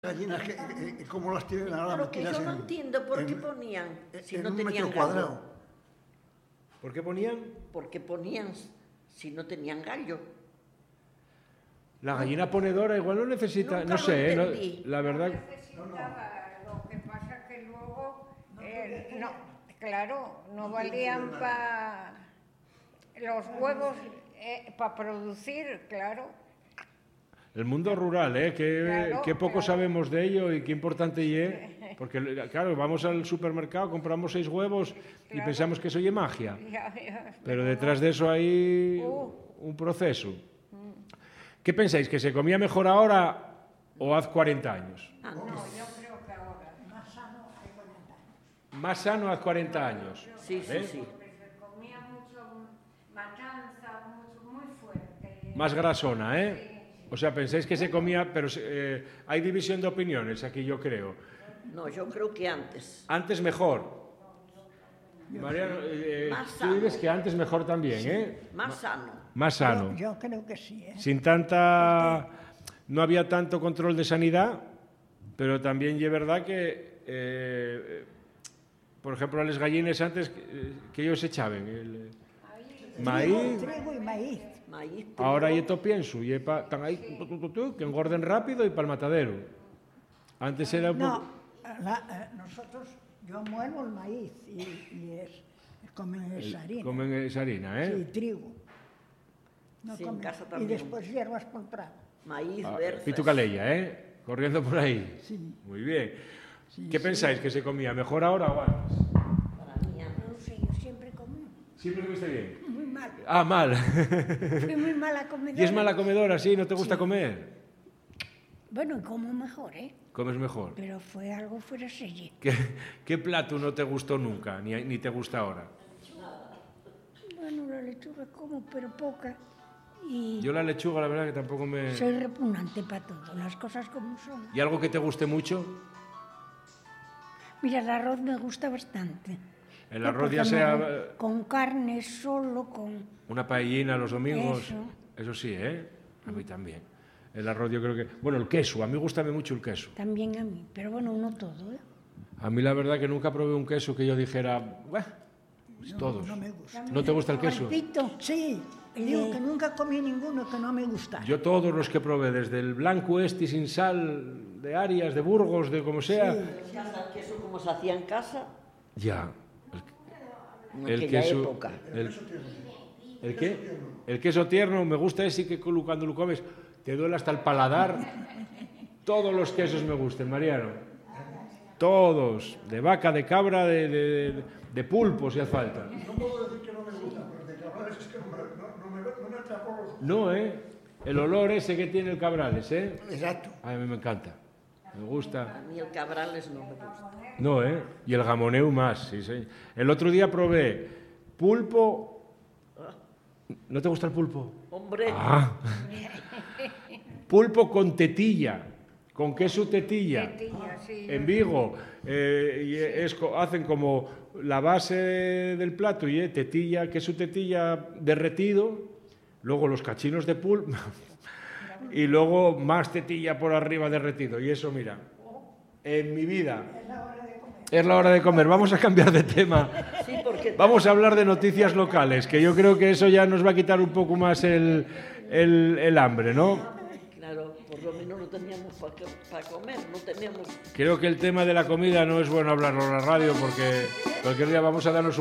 gallinas como las tienen ahora metidas yo no entiendo por qué ponían si no un tenían metro cuadrado. gallo. ¿Por qué ponían? ¿Por qué ponían si no tenían gallo? La gallina ponedora igual no necesita, Nunca no sé, lo entendí. la verdad. Lo que pasa que luego, no, claro, no valían para los huevos, para producir, claro. El mundo rural, Claro, que poco claro. sabemos de ello y qué importante es. Porque, claro, vamos al supermercado, compramos 6 huevos y Claro. pensamos que eso es magia. Ya, Pero detrás de eso hay Uh. un proceso. ¿Qué pensáis? ¿Que se comía mejor ahora o hace 40 años? Antes. yo creo que ahora. Más sano hace 40 años. Sí, sí, ¿eh? sí. Porque se comía mucho matanza, muy fuerte. Más grasona, ¿eh? O sea, pensáis que se comía, pero hay división de opiniones aquí, yo creo. No, yo creo que antes. Antes mejor. Mariano, Más tú sano. dices que antes mejor también, ¿eh? Más sano. Más sano. Yo creo que sí. Sin tanta... No había tanto control de sanidad, pero también es verdad que, por ejemplo, a las gallinas antes, que ellos echaban maíz, Trigo y maíz. Maíz. ahora yo pienso, y están ahí, que engorden rápido y para el matadero. Antes era un No, poco... nosotros, yo muelo el maíz y comen esa harina. Comen esa harina, Sí, ¿eh? trigo. No Sí, en comen. casa Y también. después hierbas por prado. Maíz, Ah, berzas. Pitu Calella, ¿eh? Corriendo por ahí. Sí. Muy bien. Sí, ¿Qué sí. pensáis? ¿Que se comía mejor ahora o antes? Para mí antes. No sé, yo siempre comí Siempre comiste bien. muy mal. Ah, mal. Fui muy mala comedora. ¿Y es mala comedora, sí? ¿No te gusta comer? Bueno, y como mejor, ¿eh? Comes mejor. Pero fue algo fuera de serie. ¿Qué plato no te gustó nunca, ni te gusta ahora? Bueno, la lechuga como, pero poca. Y Yo la lechuga, la verdad, que tampoco me... soy repugnante para todo, las cosas como son. ¿Y algo que te guste mucho? Mira, el arroz me gusta bastante. El ¿Qué? arroz Porque ya sea con carne solo, con... una paellina los domingos. Eso. Eso sí, ¿eh? A mí también. El arroz yo creo que... Bueno, el queso. A mí gusta mucho el queso. También a mí, pero bueno, no todo, ¿eh? A mí la verdad que nunca probé un queso que yo dijera... "Buah, pues todos". No me gusta. ¿No te gusta el queso? Pito, Sí, digo que nunca comí ninguno que no me gustara. Yo todos los que probé, desde el blanco sin sal, de Arias, de Burgos, de como sea... El queso como se hacía en casa, Ya. en El aquella queso... época. ¿El qué? El queso tierno, me gusta ese que cuando lo comes te duele hasta el paladar. Todos los quesos me gustan, Mariano. Todos. De vaca, de cabra, de pulpo, si hace falta. No puedo decir que no me gusta, pero de cabrales es que no me atrapó los... No, ¿eh? El olor ese que tiene el cabrales, ¿eh? Exacto. A mí me encanta. Me gusta. A mí el cabrales no me gusta. No, ¿eh? Y el gamoneu más, sí, sí. El otro día probé pulpo... ¿No te gusta el pulpo? Hombre, Ah. Pulpo con tetilla, con queso tetilla. Tetilla, sí. En Vigo hacen como la base del plato y tetilla, queso tetilla derretido, luego los cachinos de pulpo y luego más tetilla por arriba derretido. Y eso, mira, en mi vida. Es la hora de comer. Vamos a cambiar de tema. sí, porque Vamos a hablar de noticias locales, que yo creo que eso ya nos va a quitar un poco más el hambre, ¿no? claro, por lo menos no teníamos para comer, no teníamos... Creo que el tema de la comida no es bueno hablarlo en la radio porque cualquier día vamos a darnos un